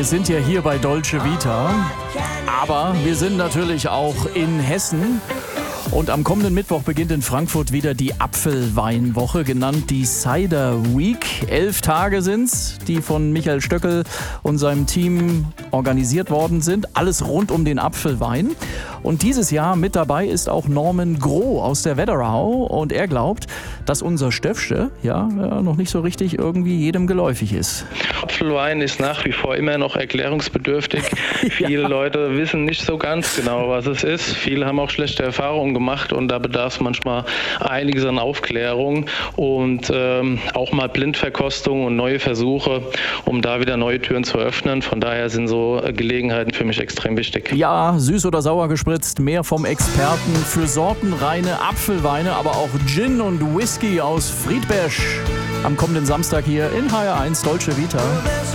Wir sind ja hier bei Dolce Vita, aber wir sind natürlich auch in Hessen. Und am kommenden Mittwoch beginnt in Frankfurt wieder die Apfelweinwoche, genannt die Cider Week. 11 Tage sind's, die von Michael Stöckel und seinem Team organisiert worden sind. Alles rund um den Apfelwein. Und dieses Jahr mit dabei ist auch Norman Groh aus der Wetterau. Und er glaubt, dass unser Stöffsche noch nicht so richtig irgendwie jedem geläufig ist. Apfelwein ist nach wie vor immer noch erklärungsbedürftig. Viele Leute wissen nicht so ganz genau, was es ist. Viele haben auch schlechte Erfahrungen gemacht und da bedarf es manchmal einiges an Aufklärung und auch mal Blindverkostung und neue Versuche, um da wieder neue Türen zu öffnen. Von daher sind so Gelegenheiten für mich extrem wichtig. Ja, süß oder sauer gespritzt, mehr vom Experten für sortenreine Apfelweine, aber auch Gin und Whisky aus Friedberg am kommenden Samstag hier in HR1 Dolce Vita.